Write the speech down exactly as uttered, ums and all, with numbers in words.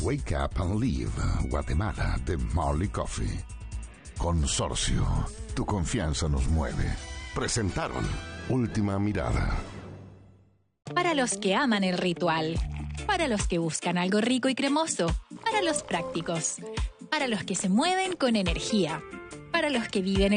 Wake Up and Live, Guatemala, de Marley Coffee. Consorcio, tu confianza nos mueve. Presentaron Última Mirada. Para los que aman el ritual, para los que buscan algo rico y cremoso, para los prácticos, para los que se mueven con energía, para los que viven el